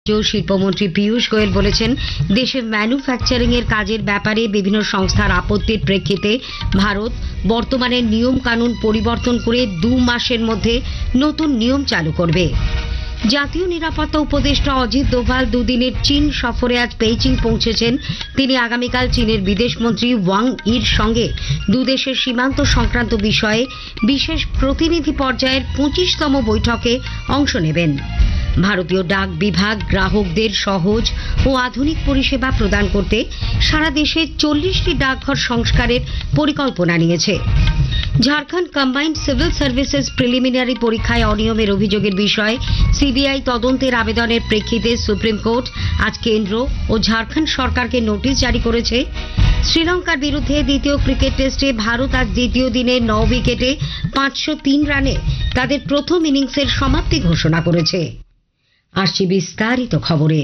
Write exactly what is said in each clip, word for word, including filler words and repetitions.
শিল্পমন্ত্রী পীযূষ গোয়েল বলেছেন, দেশের ম্যানুফ্যাকচারিং এর কাজের ব্যাপারে বিভিন্ন সংস্থার আপত্তির প্রেক্ষিতে ভারত বর্তমানে নিয়ম কানুন পরিবর্তন করে দু মাসের মধ্যে নতুন নিয়ম চালু করবে। জাতীয় নিরাপত্তা উপদেষ্টা অজিত দোভাল দুদিনের চীন সফরে আজ বেইজিং পৌঁছেছেন। তিনি আগামীকাল চীনের বিদেশমন্ত্রী ওয়াং ইর সঙ্গে দুদেশের সীমান্ত সংক্রান্ত বিষয়ে বিশেষ প্রতিনিধি পর্যায়ের পঁচিশতম বৈঠকে অংশ নেবেন। ভারতীয় ডাক বিভাগ গ্রাহকদের সহজ ও আধুনিক পরিষেবা প্রদান করতে সারা দেশে চল্লিশটি ডাকঘর সংস্কারের পরিকল্পনা নিয়েছে। Jharkhand combined civil services preliminary পরীক্ষায় অনিয়মের অভিযোগের বিষয়ে সিবিআই তদন্তের আবেদনের প্রেক্ষিতে সুপ্রিম কোর্ট আজ কেন্দ্র ও ঝাড়খণ্ড সরকারকে নোটিশ জারি করেছে। শ্রীলঙ্কার বিরুদ্ধে দ্বিতীয় ক্রিকেট টেস্টে ভারত আজ দ্বিতীয় দিনে ন উইকেটে পাঁচশো তিন রানে তাদের প্রথম ইনিংসের সমাপ্তি ঘোষণা করেছে। আসছি বিস্তারিত খবরে।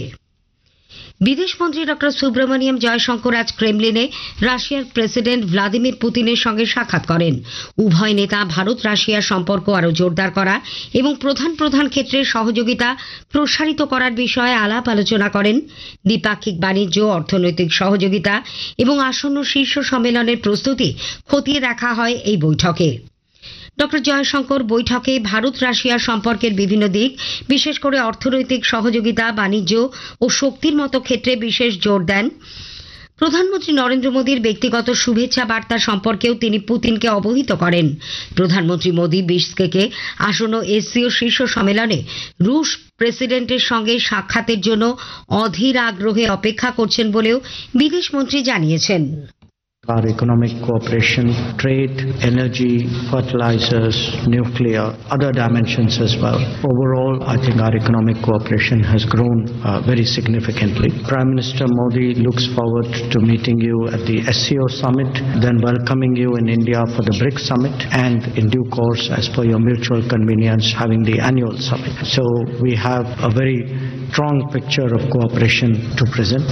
বিদেশমন্ত্রী ডক্টর সুব্রমণিয়াম জয়শঙ্কর আজ ক্রেমলিনে রাশিয়ার প্রেসিডেন্ট ভ্লাদিমির পুতিনের সঙ্গে সাক্ষাৎ করেন। উভয় নেতা ভারত রাশিয়া সম্পর্ক আরও জোরদার করা এবং প্রধান প্রধান ক্ষেত্রে সহযোগিতা প্রসারিত করার বিষয়ে আলাপ আলোচনা করেন। দ্বিপাক্ষিক বাণিজ্য, অর্থনৈতিক সহযোগিতা এবং আসন্ন শীর্ষ সম্মেলনের প্রস্তুতি খতিয়ে দেখা হয় এই বৈঠকে। ডক্টর জয়শঙ্কর বৈঠকে ভারত রাশিয়া সম্পর্কের বিভিন্ন দিক, বিশেষ করে অর্থনৈতিক সহযোগিতা, বাণিজ্য ও শক্তির মতো ক্ষেত্রে বিশেষ জোর দেন। প্রধানমন্ত্রী নরেন্দ্র মোদীর ব্যক্তিগত শুভেচ্ছা বার্তা সম্পর্কেও তিনি পুতিনকে অবহিত করেন। প্রধানমন্ত্রী মোদী বিশকেকে আসন্ন এসসিও শীর্ষ সম্মেলনে রুশ প্রেসিডেন্টের সঙ্গে সাক্ষাতের জন্য অধীর আগ্রহে অপেক্ষা করছেন বলেও বিদেশমন্ত্রী জানিয়েছেন। Our economic cooperation, trade, energy, fertilizers, nuclear, other dimensions as well. Overall, I think our economic cooperation has grown uh, very significantly. Prime Minister Modi looks forward to meeting you at the S C O summit, then welcoming you in India for the BRICS summit, and in due course, as per your mutual convenience, having the annual summit. So we have a very strong picture of cooperation to present.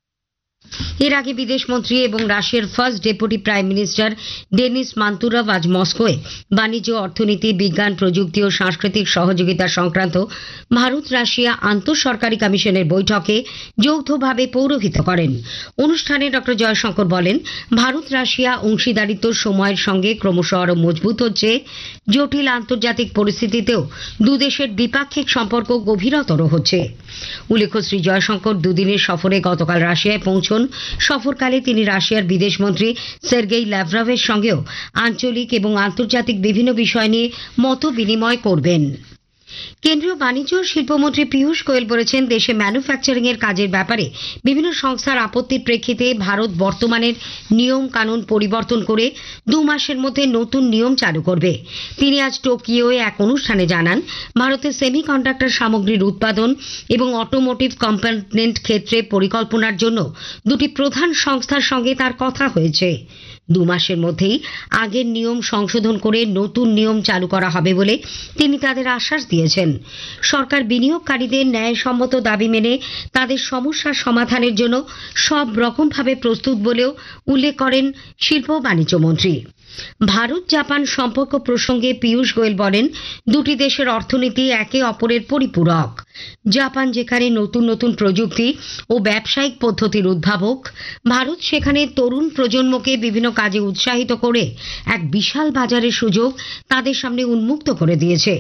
এর আগে বিদেশমন্ত্রী এবং রাশিয়ার first deputy prime minister Dennis মান্তুরভ আজ মস্কোয় বাণিজ্য, অর্থনীতি, বিজ্ঞান, প্রযুক্তি ও সাংস্কৃতিক সহযোগিতা সংক্রান্ত ভারত রাশিয়া আন্তঃসরকারি কমিশনের বৈঠকে যৌথভাবে পৌরোহিত্য করেন। অনুষ্ঠানে ডক্টর জয়শঙ্কর বলেন, ভারত রাশিয়া অংশীদারিত্ব সময়ের সঙ্গে ক্রমশ আরও মজবুত হচ্ছে। জটিল আন্তর্জাতিক পরিস্থিতিতেও দুদেশের দ্বিপাক্ষিক সম্পর্ক গভীরতর হচ্ছে। উল্লেখ্য, শ্রী জয়শঙ্কর দুদিনের সফরে গতকাল রাশিয়ায় পৌঁছন। সফরকালে তিনি রাশিয়ার বিদেশমন্ত্রী সের্গেই ল্যাভরভের সঙ্গেও আঞ্চলিক এবং আন্তর্জাতিক বিভিন্ন বিষয় নিয়ে মত বিনিময় করবেন। কেন্দ্রীয় বাণিজ্য ও শিল্পমন্ত্রী পীযূষ গোয়েল বলেছেন, দেশে ম্যানুফ্যাকচারিং এর কাজের ব্যাপারে বিভিন্ন সংস্থার আপত্তির প্রেক্ষিতে ভারত বর্তমানের নিয়ম কানুন পরিবর্তন করে দু মাসের মধ্যে নতুন নিয়ম চালু করবে। তিনি আজ টোকিওয়ে এক অনুষ্ঠানে জানান, ভারতের সেমিকন্ডাক্টর সামগ্রীর উৎপাদন এবং অটোমোটিভ কম্পোনেন্ট ক্ষেত্রে পরিকল্পনার জন্য দুটি প্রধান সংস্থার সঙ্গে তার কথা হয়েছে। দু মাসের মধ্যেই আগের নিয়ম সংশোধন করে নতুন নিয়ম চালু করা হবে বলে তিনি তাদের আশ্বাস দিয়েছেন। সরকার বিনিয়োগকারীদের ন্যায়সম্মত দাবি মেনে তাদের সমস্যার সমাধানের জন্য সব রকমভাবে প্রস্তুত বলেও উল্লেখ করেন শিল্প ও বাণিজ্য মন্ত্রী। ভারত জাপান সম্পর্ক প্রসঙ্গে পীযূষ গোয়েল বলেন, দুটি দেশের অর্থনীতি একে অপরের পরিপূরক। জাপান যেখানে নতুন নতুন প্রযুক্তি ও ব্যবসায়িক পদ্ধতির উদ্ভাবক, ভারত সেখানে তরুণ প্রজন্মকে বিভিন্ন কাজে উৎসাহিত করে এক বিশাল বাজারের সুযোগ তাদের সামনে উন্মুক্ত করে দিয়েছে।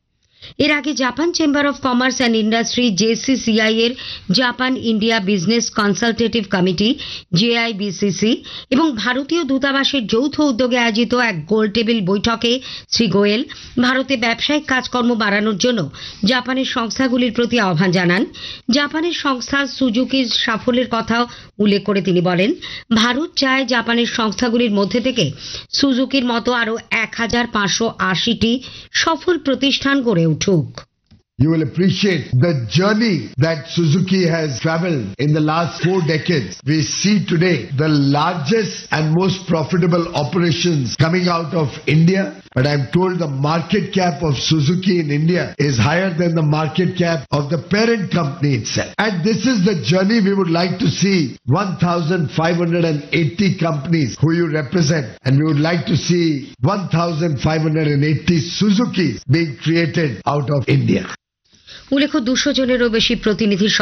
এর আগে Japan chamber of commerce and industry জেসিসিআই এর Japan India business consultative committee জেআইবিসিসি এবং ভারতীয় দূতাবাসের যৌথ উদ্যোগে আয়োজিত এক গোল টেবিল বৈঠকে শ্রী গোয়েল ভারতে ব্যবসায়িক কাজকর্ম বাড়ানোর জন্য জাপানের সংস্থাগুলির প্রতি আহ্বান জানান। জাপানের সংস্থা সুজুকির সাফল্যের কথাও উল্লেখ করে তিনি বলেন, ভারত চায় জাপানের সংস্থাগুলির মধ্যে থেকে সুজুকির মতো আরও এক হাজার পাঁচশো আশিটি সফল প্রতিষ্ঠান গড়ে উঠুক। You will appreciate the journey that Suzuki has traveled in the last four decades. We see today the largest and most profitable operations coming out of India. But I'm told the market cap of Suzuki in India is higher than the market cap of the parent company itself. And this is the journey we would like to see one thousand five hundred eighty companies who you represent. And we would like to see one thousand five hundred eighty Suzukis being created out of India. উল্লেখ্য, দুশো জনেরও বেশি প্রতিনিধি